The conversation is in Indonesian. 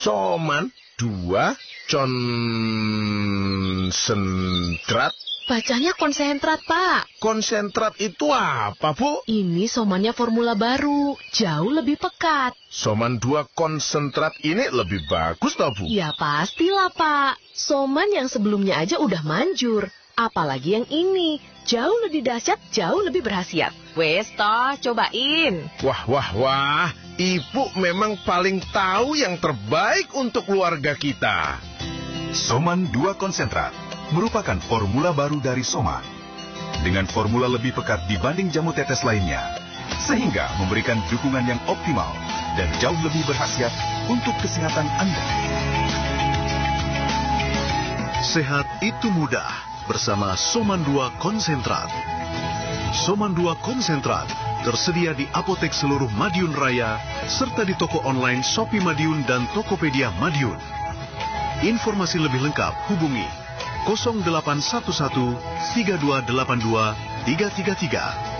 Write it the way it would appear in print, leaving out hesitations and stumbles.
Soman 2 konsentrat. Bacanya konsentrat, Pak. Konsentrat itu apa, Bu? Ini somannya formula baru, jauh lebih pekat. Soman 2 konsentrat ini lebih bagus toh, Bu? Ya pastilah, Pak. Soman yang sebelumnya aja udah manjur. Apalagi yang ini, jauh lebih dahsyat, jauh lebih berkhasiat. Wes toh, cobain. Wah. Ibu memang paling tahu yang terbaik untuk keluarga kita. Soman 2 konsentrat merupakan formula baru dari Soma. Dengan formula lebih pekat dibanding jamu tetes lainnya, sehingga memberikan dukungan yang optimal dan jauh lebih berkhasiat untuk kesehatan Anda. Sehat itu mudah bersama Soman 2 konsentrat. Soman 2 konsentrat tersedia di apotek seluruh Madiun Raya serta di toko online Shopee Madiun dan Tokopedia Madiun. Informasi lebih lengkap hubungi 0811 3282 333.